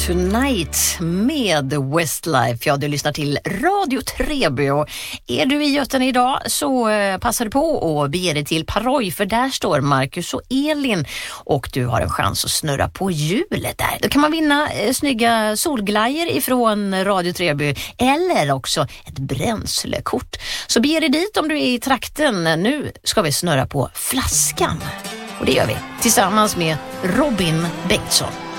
Tonight med Westlife. Ja, du lyssnar till Radio Treby. Och är du i Götene idag så passar du på att bege dig till Paroj, för där står Marcus och Elin och du har en chans att snurra på hjulet där. Då kan man vinna snygga solglajer ifrån Radio Treby eller också ett bränslekort. Så bege dig dit om du är i trakten. Nu ska vi snurra på flaskan. Och det gör vi tillsammans med Robin Bengtsson.